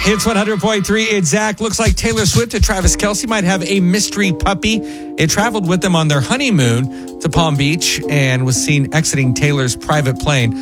Hits 100.3. It's Zach. Looks like Taylor Swift and Travis Kelce might have a mystery puppy. It traveled with them on their honeymoon to Palm Beach and was seen exiting Taylor's private plane.